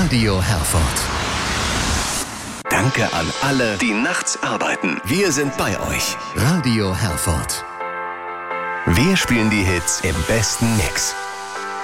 Radio Herford. Danke an alle, die nachts arbeiten. Wir sind bei euch. Radio Herford. Wir spielen die Hits im besten Mix.